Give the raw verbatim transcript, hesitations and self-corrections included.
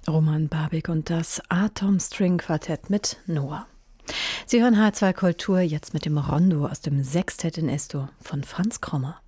Roman Barbik und das Atom String Quartett mit Noah. Sie hören H zwei Kultur jetzt mit dem Rondo aus dem Sextett in Esto von Franz Krommer.